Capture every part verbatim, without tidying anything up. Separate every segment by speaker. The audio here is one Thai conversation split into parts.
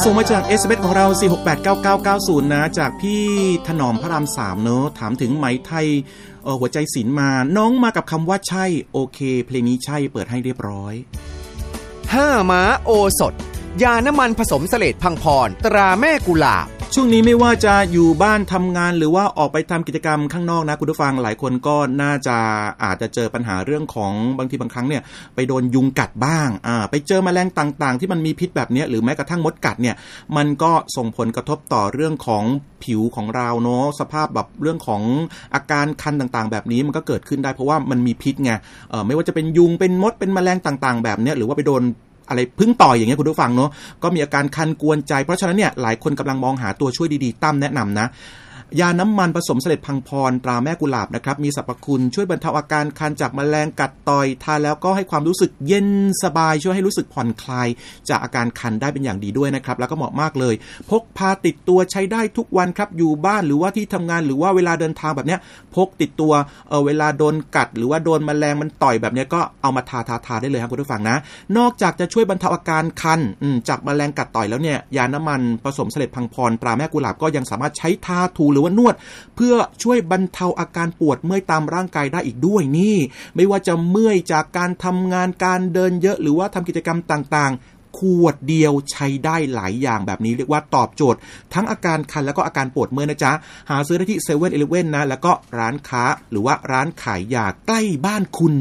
Speaker 1: ส่งมาจาก เอส เอ็ม เอส ของเราสี่ หก แปด เก้า เก้า เก้า ศูนย์นะจากพี่ถนอมพระรามสามเนอะถามถึงไหมไทยเออหัวใจศิลป์มาน้องมากับคำว่าใช่โอเคเพลงนี้ใช่เปิดให้เรียบร้อย
Speaker 2: ห้าม้าโอสถยาน้ำมันผสมเสลดพังพรตราแม่กุหลาบ
Speaker 1: ช่วงนี้ไม่ว่าจะอยู่บ้านทำงานหรือว่าออกไปทำกิจกรรมข้างนอกนะคุณผู้ฟังหลายคนก็น่าจะอาจจะเจอปัญหาเรื่องของบางทีบางครั้งเนี่ยไปโดนยุงกัดบ้างอ่าไปเจอแมลงต่างๆที่มันมีพิษแบบนี้หรือแม้กระทั่งมดกัดเนี่ยมันก็ส่งผลกระทบต่อเรื่องของผิวของเราเนาะสภาพแบบเรื่องของอาการคันต่างๆแบบนี้มันก็เกิดขึ้นได้เพราะว่ามันมีพิษไงเอ่อไม่ว่าจะเป็นยุงเป็นมดเป็นแมลงต่างๆแบบนี้หรือว่าไปโดนอะไรพึ่งต่อยอย่างเงี้ยคุณผู้ฟังเนาะก็มีอาการคันกวนใจเพราะฉะนั้นเนี่ยหลายคนกำลังมองหาตัวช่วยดีๆตั้มแนะนำนะยาน้ำมันผสมเสลดพังพรตราแม่กุหลาบนะครับมีสรรพคุณช่วยบรรเทาอาการคันจากแมลงกัดต่อยทานแล้วก็ให้ความรู้สึกเย็นสบายช่วยให้รู้สึกผ่อนคลายจากอาการคันได้เป็นอย่างดีด้วยนะครับแล้วก็เหมาะมากเลยพกพาติดตัวใช้ได้ทุกวันครับอยู่บ้านหรือว่าที่ทำงานหรือว่าเวลาเดินทางแบบเนี้ยพกติดตัวเออเวลาโดนกัดหรือว่าโดนแมลงมันต่อยแบบเนี้ยก็เอามาทาทาทาได้เลยครับคุณผู้ฟังนะนอกจากจะช่วยบรรเทาอาการคันจากแมลงกัดต่อยแล้วเนี่ยยาน้ำมันผสมเสลดพังพรตราแม่กุหลาบก็ยังสามารถใช้ทาถูหรือว่านวดเพื่อช่วยบรรเทาอาการปวดเมื่อยตามร่างกายได้อีกด้วยนี่ไม่ว่าจะเมื่อยจากการทำงานการเดินเยอะหรือว่าทำกิจกรรมต่างๆขวดเดียวใช้ได้หลายอย่างแบบนี้เรียกว่าตอบโจทย์ทั้งอาการคันแล้วก็อาการปวดเมื่อยนะจ๊ะหาซื้อได้ที่ เซเว่น อีเลฟเว่น นะแล้วก็ร้านค้าหรือว่าร้านขายยาใกล้บ้านคุณ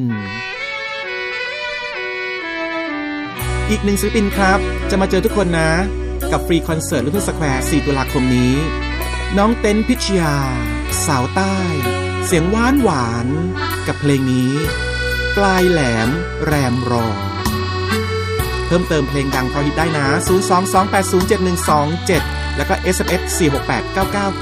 Speaker 1: อีกหนึ่งศิลปินครับจะมาเจอทุกคนนะกับฟรีคอนเสิร์ตลูกทุ่งสแควร์สี่ตุลาคมนี้น้องเต้นพิชยาสาวใต้เสียงหวานหวานกับเพลงนี้ปลายแหลมแรมรอเพิ่มเติมเพลงดังเพราะฮิตได้นะศูนย์ สอง สอง แปด ศูนย์ เจ็ด หนึ่ง สอง เจ็ดแล้วก็ เอส เอ็ม เอส สี่ หก แปด เก้า เก้า